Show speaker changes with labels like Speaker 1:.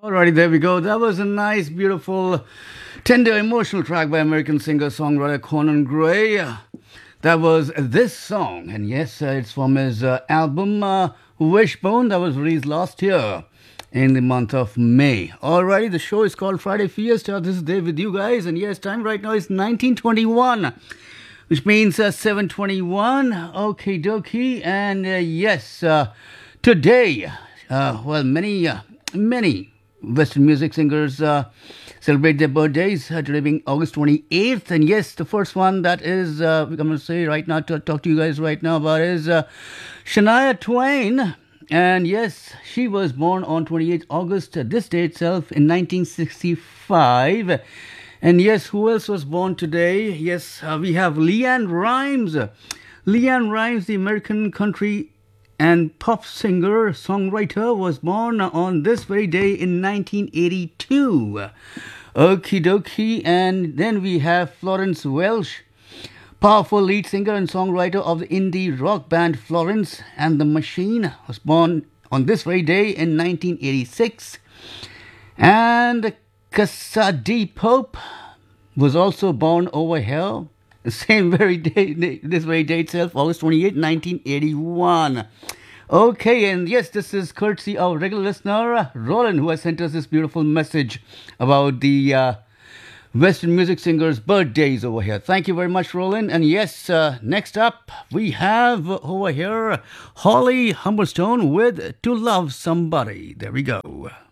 Speaker 1: Alrighty, there we go. That was a nice, beautiful, tender, emotional track by American singer-songwriter Conan Gray. That was this song, and yes, it's from his album Wishbone that was released last year in the month of May. Alrighty, the show is called Friday Fiesta. This is Dave with you guys, and yes, time right now is 1921, which means 7:21. Okie dokie, and yes, today, many Western music singers celebrate their birthdays, today being August 28th. And yes, the first one that is, we're going to say right now, to talk to you guys right now about is Shania Twain. And yes, she was born on 28th August, this day itself, in 1965. And yes, who else was born today? Yes, we have LeAnn Rimes. LeAnn Rimes, the American country and pop singer, songwriter, was born on this very day in 1982. Okie dokie. And then we have Florence Welch, powerful lead singer and songwriter of the indie rock band Florence and the Machine, was born on this very day in 1986. And Cassady Pope was also born over here, the same very day, this very day itself, August 28, 1981. Okay, and yes, this is courtesy of regular listener Roland, who has sent us this beautiful message about the Western music singers' birthdays over here. Thank you very much, Roland. And yes, next up, we have over here Holly Humberstone with To Love Somebody. There we go.